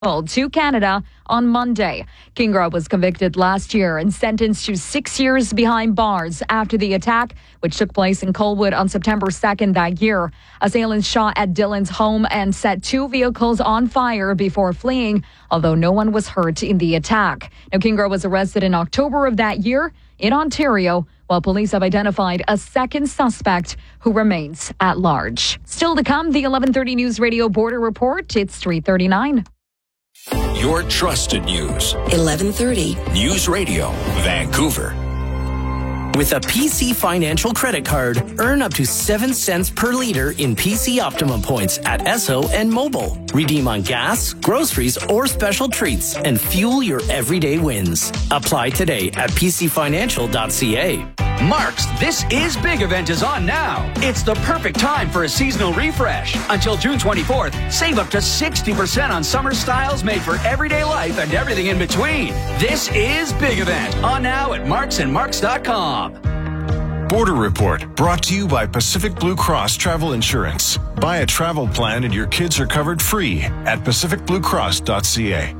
to Canada on Monday. Kingra was convicted last year and sentenced to 6 years behind bars after the attack, which took place in Colwood on September 2nd that year. Assailants shot at Dillon's home and set 2 vehicles on fire before fleeing, although no one was hurt in the attack. Now, Kingra was arrested in October of that year in Ontario, while police have identified a second suspect who remains at large. Still to come, the 11:30 News Radio Border Report. It's 3:39. Your trusted news. 11:30 News Radio, Vancouver. With a PC Financial credit card, earn up to 7 cents per liter in PC Optimum points at Esso and Mobile. Redeem on gas, groceries, or special treats and fuel your everyday wins. Apply today at pcfinancial.ca. Mark's This Is Big event is on now. It's the perfect time for a seasonal refresh. Until June 24th, save up to 60% on summer styles made for everyday life and everything in between. This Is Big event on now at marksandmarks.com. Border Report brought to you by Pacific Blue Cross Travel Insurance. Buy a travel plan and your kids are covered free at pacificbluecross.ca.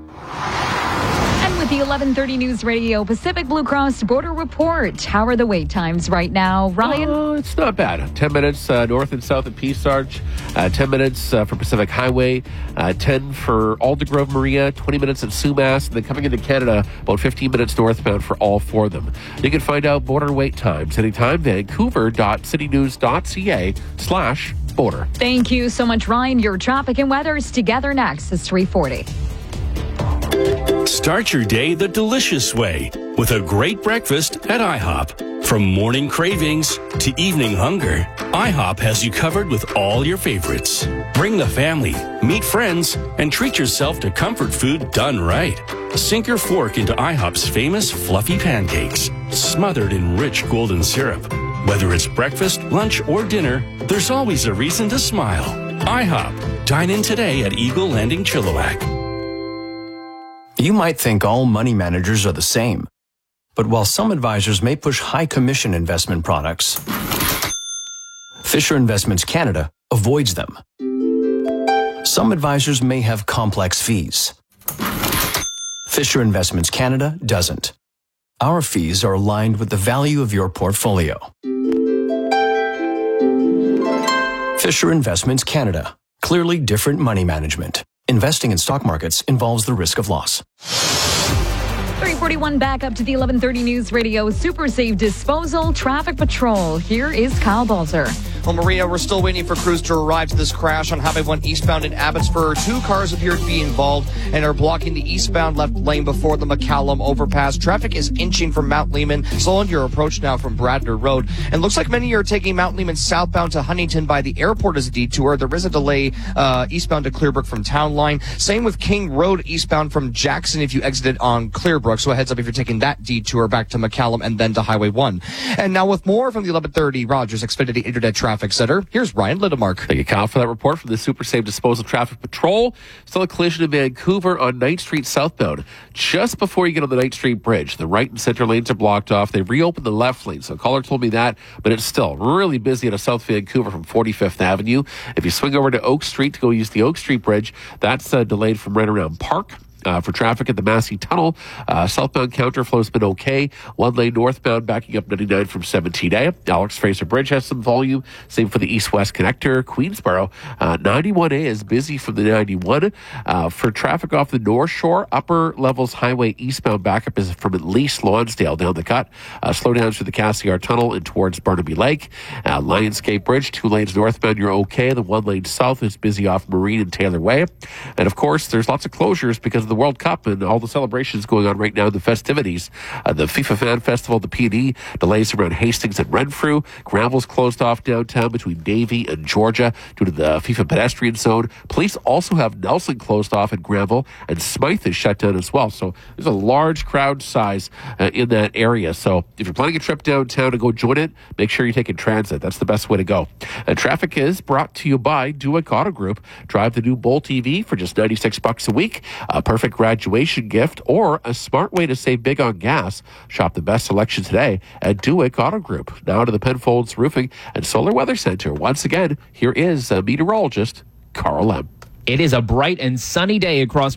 With the 11:30 News Radio Pacific Blue Cross Border Report. How are the wait times right now, Ryan? It's not bad. 10 minutes north and south of Peace Arch, 10 minutes for Pacific Highway, 10 for Aldergrove Maria, 20 minutes at Sumas, and then coming into Canada, about 15 minutes northbound for all 4 of them. You can find out border wait times anytime, vancouver.citynews.ca/border. Thank you so much, Ryan. Your traffic and weather is together next. It's 3:40. Start your day the delicious way with a great breakfast at IHOP. From morning cravings to evening hunger, IHOP has you covered with all your favorites. Bring the family, meet friends, and treat yourself to comfort food done right. Sink your fork into IHOP's famous fluffy pancakes, smothered in rich golden syrup. Whether it's breakfast, lunch, or dinner, there's always a reason to smile. IHOP. Dine in today at Eagle Landing Chilliwack. You might think all money managers are the same. But while some advisors may push high commission investment products, Fisher Investments Canada avoids them. Some advisors may have complex fees. Fisher Investments Canada doesn't. Our fees are aligned with the value of your portfolio. Fisher Investments Canada. Clearly different money management. Investing in stock markets involves the risk of loss. 3:41 back up to the 11:30 News Radio Super Safe Disposal Traffic Patrol. Here is Kyle Balzer. Well, Maria, we're still waiting for crews to arrive to this crash on Highway 1 eastbound in Abbotsford. 2 cars appear to be involved and are blocking the eastbound left lane before the McCallum overpass. Traffic is inching from Mount Lehman, slowing your approach now from Bradner Road. And looks like many are taking Mount Lehman southbound to Huntington by the airport as a detour. There is a delay eastbound to Clearbrook from Town Line. Same with King Road eastbound from Jackson if you exited on Clearbrook. So a heads up if you're taking that detour back to McCallum and then to Highway 1. And now with more from the 11:30 Rogers Xfinity Internet Traffic Center, here's Ryan Lindemark. Thank you, Kyle, for that report from the Super Safe Disposal Traffic Patrol. Still a collision in Vancouver on Ninth Street southbound. Just before you get on the Ninth Street Bridge, the right and center lanes are blocked off. They reopened the left lane, so a caller told me that, but it's still really busy out of South Vancouver from 45th Avenue. If you swing over to Oak Street to go use the Oak Street Bridge, that's delayed from right around Park. For traffic at the Massey Tunnel, southbound counterflow's been okay. 1 lane northbound backing up 99 from 17A. Alex Fraser Bridge has some volume. Same for the east-west connector. Queensboro, 91A is busy from the 91. For traffic off the North Shore, upper levels highway eastbound backup is from at least Lonsdale down the cut. Slow down through the Cassiar Tunnel and towards Barnaby Lake. Lionsgate Bridge, 2 lanes northbound, you're okay. The 1 lane south is busy off Marine and Taylor Way. And of course, there's lots of closures because of the World Cup and all the celebrations going on right now, the festivities. The FIFA Fan Festival, the P&E, delays around Hastings and Renfrew. Granville's closed off downtown between Davie and Georgia due to the FIFA pedestrian zone. Police also have Nelson closed off in Granville, and Smythe is shut down as well. So there's a large crowd size in that area. So if you're planning a trip downtown to go join it, make sure you're taking transit. That's the best way to go. Traffic is brought to you by Duick Auto Group. Drive the new Bolt EV for just $96 a week. Perfect graduation gift or a smart way to save big on gas. Shop the best selection today at Duick Auto Group. Now to the Penfolds Roofing and Solar Weather Center. Once again, here is meteorologist Carl M. It is a bright and sunny day across